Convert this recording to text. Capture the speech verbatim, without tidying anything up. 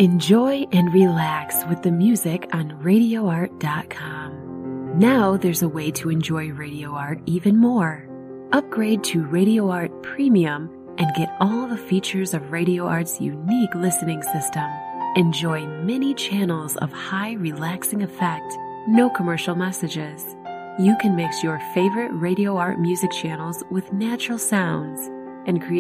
Enjoy and relax with the music on radio art dot com. Now there's a way to enjoy Radio Art even more. Upgrade to Radio Art Premium and get all the features of Radio Art's unique listening system. Enjoy many channels of high relaxing effect, no commercial messages. You can mix your favorite Radio Art music channels with natural sounds and create